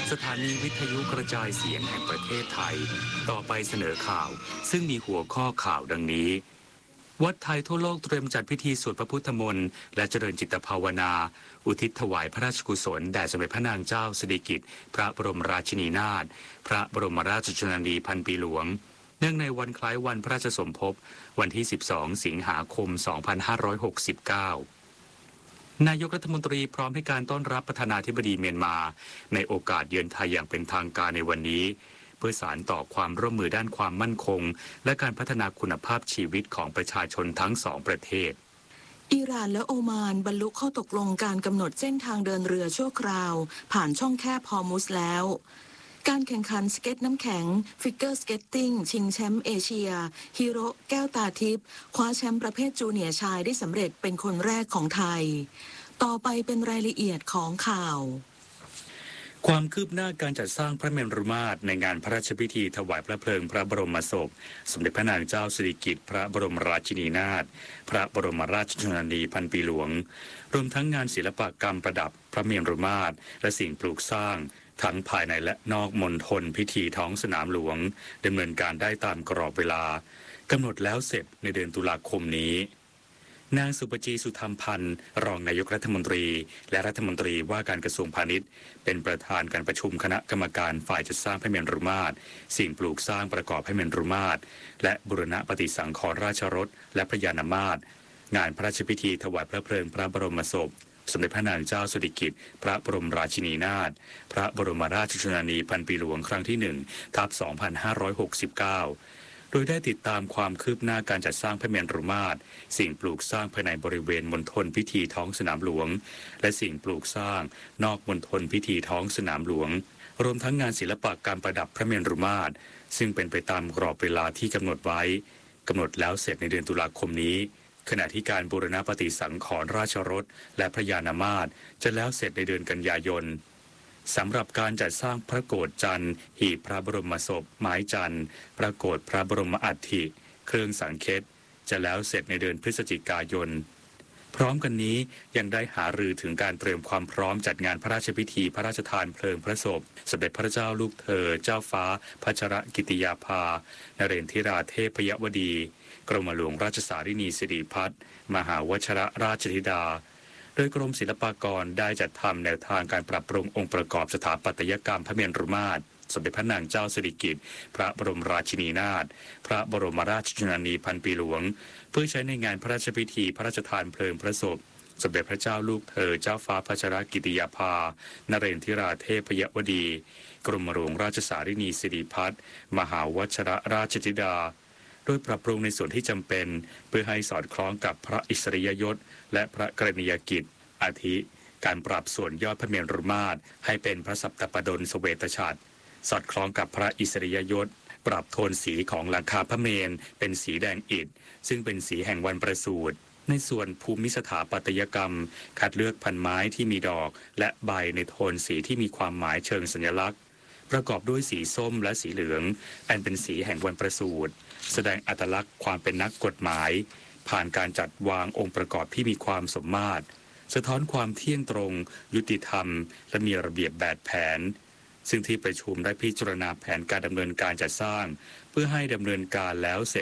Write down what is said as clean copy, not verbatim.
สถานีวิทยุกระจายเสียงแห่งประเทศไทยต่อไปเสนอข่าวซึ่งมีหัวข้อข่าวดังนี้วัดไทยทั่วโลกเตรียมจัดพิธีสวดพระพุทธมนต์และเจริญจิตภาวนาอุทิศถวายพระราชกุศลแด่สมเด็จพระนางเจ้าสิริกิติ์พระบรมราชินีนาถพระบรมราชชนนีพันปีหลวงเนื่องในวันคล้ายวันพระราชสมภพวันที่ 12 สิงหาคม 2569 นายกรัฐมนตรีพร้อมให้การต้อนรับประธานาธิบดีเมียนมาในโอกาสเยือนไทยอย่างเป็นทางการในวันนี้เพื่อสานต่อความร่วมมือด้านความมั่นคงและการพัฒนาคุณภาพชีวิตของประชาชนทั้งสองประเทศอิหร่านและโอมานบรรลุข้อตกลงการกำหนดเส้นทางเดินเรือชั่วคราวผ่านช่องแคบฮอร์มุซแล้วการแข่งขันสเก็ตน้ำแข็งฟิกเกอร์สเก็ตติ้งชิงแชมป์เอเชียฮีโร่แก้วตาทิพย์คว้าแชมป์ประเภทจูเนียร์ชายได้สำเร็จเป็นคนแรกของไทยต่อไปเป็นรายละเอียดของข่าวความคืบหน้าการจัดสร้างพระเมรุมาตรในงานพระราชพิธีถวายพระเพลิงพระบรมศพสมเด็จพระนางเจ้าสิริกิติ์พระบรมราชินีนาถพระบรมราชชนนีพันปีหลวงรวมทั้งงานศิลปกรรมประดับพระเมรุมาตรและสิ่งปลูกสร้างทั้งภายในและนอกมณฑลพิธีท้องสนามหลวงดำเนินการได้ตามกรอบเวลากำหนดแล้วเสร็จในเดือนตุลาคมนี้นางสุปจีสุธรรมพันธ์รองนายกรัฐมนตรีและรัฐมนตรีว่าการกระทรวงพาณิชย์เป็นประธานการประชุมคณะกรรมการฝ่ายจัดสร้างพระเมรุมาตรสิ่งปลูกสร้างประกอบพระเมรุมาตรและบูรณะปฏิสังขรณ์ราชรถและพระยานมาตรงานพระราชพิธีถวายพระเพลิงพระบรมศพสมเด็จพระนางเจ้าสิริกิติ์พระบรมราชินีนาถพระบรมราชชนนีพันปีหลวงครั้งที่1/2569โดยได้ติดตามความคืบหน้าการจัดสร้างพระเมรุมาตรสิ่งปลูกสร้างภายในบริเวณมณฑลพิธีท้องสนามหลวงและสิ่งปลูกสร้างนอกมณฑลพิธีท้องสนามหลวงรวมทั้งงานศิลปะการประดับพระเมรุมาตรซึ่งเป็นไปตามกรอบเวลาที่กำหนดไว้กำหนดแล้วเสร็จในเดือนตุลาคมนี้ขณะที่การบูรณะปฏิสังขรณ์ราชรถและพระยานมาตรจะแล้วเสร็จในเดือนกันยายนสำหรับการจัดสร้างพระโกฐจันทร์หีบพระบรมศพไม้จันทร์พระโกฐพระบรมอัฐิเครื่องสังเฆตจะแล้วเสร็จในเดือนพฤศจิกายนพร้อมกันนี้ยังได้หารือถึงการเตรียมความพร้อมจัดงานพระราชพิธีพระราชทานเพลิงพระศพสมเด็จพระเจ้าลูกเธอเจ้าฟ้าพัชรกิติยาภานเรนทิราเทพยวดีกรมหลวงราชสารินีสิริพัฒน์มหาวชรราชธิดาโดยกรมศิลปากรได้จัดทำแนวทางการปรับปรุงองค์ประกอบสถาปัตยกรรมพระเมรุมาตรสมเด็จพระนางเจ้าสิริกิติ์พระบรมราชินีนาถพระบรมราชชนนีพันปีหลวงเพื่อใช้ในงานพระราชพิธีพระราชทานเพลิงพระศพสมเด็จพระเจ้าลูกเธอเจ้าฟ้าพัชรกิติยาภานเรนทิราเทพยวดีกรมหลวงราชสารินีสิริพัฒน์มหาวชรราชธิดาโดยปรับปรุงในส่วนที่จำเป็นเพื่อให้สอดคล้องกับพระอิสริยยศและพระกรณียกิจอาทิการปรับส่วนยอดพระเมรุมาตรให้เป็นพระสัปตปดลเสเวตฉัตรสอดคล้องกับพระอิสริยยศปรับโทนสีของหลังคาพระเมรุเป็นสีแดงอิฐซึ่งเป็นสีแห่งวันประสูติในส่วนภูมิสถาปัตยกรรมคัดเลือกพันไม้ที่มีดอกและใบในโทนสีที่มีความหมายเชิงสัญลักษณ์ประกอบด้วยสีส้มและสีเหลืองอันเป็นสีแห่งวันประสูติแสดงอัตลักษณ์ความเป็นนักกฎหมายผ่านการจัดวางองค์ประกอบที่มีความสมมาตรสะท้อนความเที่ยงตรงยุติธรรมและมีระเบียบแบบแผนซึ่งที่ประชุมได้พิจารณาแผนการดำเนินการจัดสร้างเพื่อให้ดำเนินการแล้วเสร็จ